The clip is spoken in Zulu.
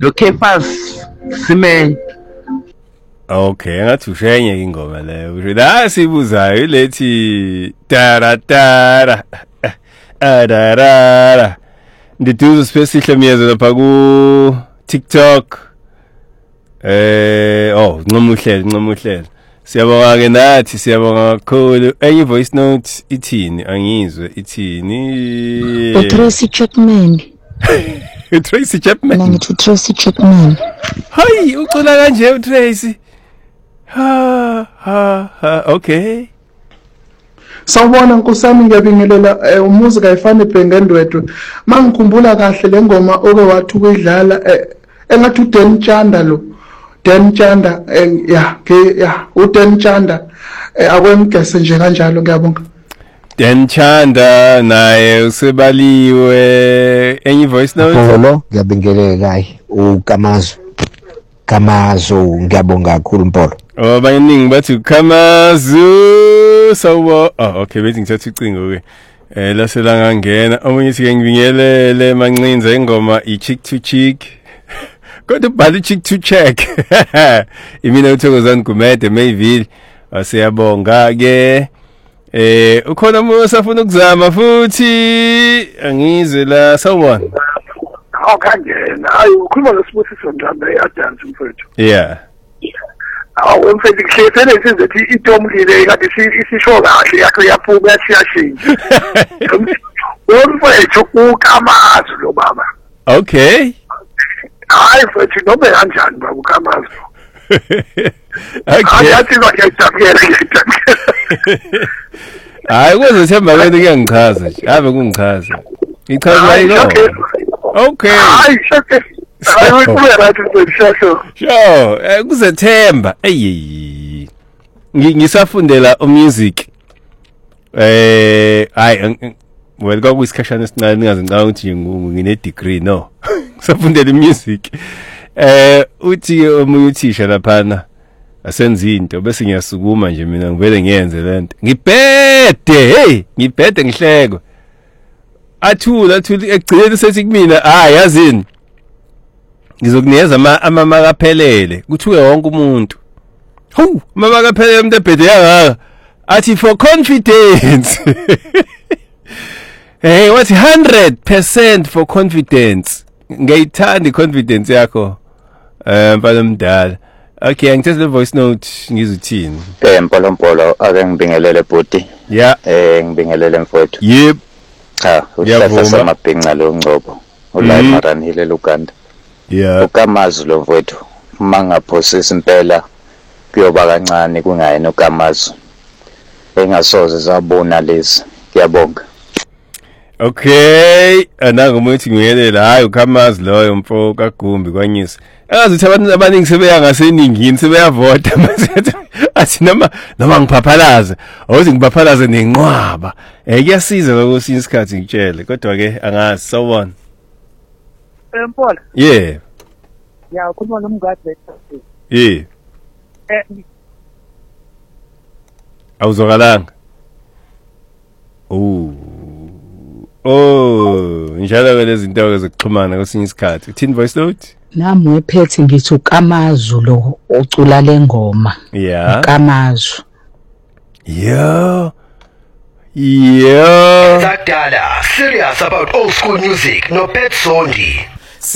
lo Caiphus Semenya. Okay, ngathi ushenye ingoma leyo. Usho la sibuzayo lethi taratara. Adarara. Ndiduzo special miyezo lapha ku TikTok. Ncomuhlelo. Siyabonga ke nathi, siyabonga kakhulu. Enye voice note ithini? Angizwe ithini? Tracy Chapman. Tracy Chapman. Nangithi Tracy Chapman. Hayi, ucula kanje uTracy. Ha, okay. Sawubona Nkosami, ngiyabingelela umuzika ayifani ibhengendwedwe. Mangikhumbula kahle le ngoma oke wathi ukuyidlala engathi uDan Chanda lo. Dan Chanda uDan Chanda akwemgese nje kanjalo, ngiyabonga. Dan Chanda naye usebaliwe. Enye voice note. Mpolo ngiyabingelela Kamazo ngiyabonga kakhulu Mpolo. Abaningi bathi Kamazu sawa. Okay, bethi ngithatha icingo ke. La selangangena omunye sike ngibingelele Mancinza ingoma iChick to Chick. Kodwa ubhala iChick to Check. Imina uThokozani Gumede Mayville. Siyabonga ke. Ukhona umuntu osafuna ukuzama futhi angizwe la sawubona. Awukhangena hayi ukhuluma noSibusiso Ndlambe eAdams mfowethu. Yeah. Mfethu kuhlethele sizothi itomlile kade isisho kahle yakho yaphuma yashiyashintsha. Umfowethu uKamazo lo baba. Okay. Hayi mfethu nobe kanjani baba uKamazo. Okay. Ayathi ngiyajabukela. Hayi kuzothemba kwento kuyangichaza nje. Ave kungichaza. Ngichaza yini? Okay. Hayi shake. Hayi kuya bathi mfethu. Sure, kuzethemba. Eyi. Ngisafundela umusic. Hayi well kwakuyisikhathana esincane ningaze ngicabanga ukuthi ngine degree no. Ngisafundela umusic. Uthi omunye uthisha laphana asenza into bese ngiyasukuma nje mina ngivele ngiyenze lento. Ngibhede ngihlekwe. Athula ekugcineni sethi kumina yazini. Ngizokunikeza amama kaphelele kuthiwe wonke umuntu. Mama kaphelele umuntu ebhede yangaka. Athi for confidence. Hey, what 100% for confidence. Ngiyithanda iconfidence yakho. Mfana mdala. Okay, ngithatha le voice note ngizuthini. Mpolo ake ngibingelele bhuti. Yeah. Ngibingelele mfowethu. Yep. Cha, uhlahla samabhinqa lo ngcobo. Ula Maranhile Luganda. Yeah. uKamazo lo mfowethu mangaphosisa impela kuyoba kancane kungayena uKamazo engasoze zabona lezi. Ngiyabonga. Okay, anangomuthi ngiyelela hayi uKamazo loyo mfo kaGumbi kwanyisa. Engazuthi abantu abaningi sebeya ngaseningini sebeyavota mase athi noma ngiphaphalaza awuthi ngiphaphalaze nenqwaba. Kuyasiza lokho isikhathi ngitshele kodwa ke angazi sawubona. Mpolo. Yeah. Ya ukhuluma nomngadi. Yeah. Awuzokalanga. Njalo ke lezi zinto zokuxhumana kwesinye isikhathi. Uthini voice note? Nami wephethe ngithi uKamazo lo ocula lengoma. Yeah. uKamazo. Yeah. Zakudala, serious about old school music no Pet Sondi.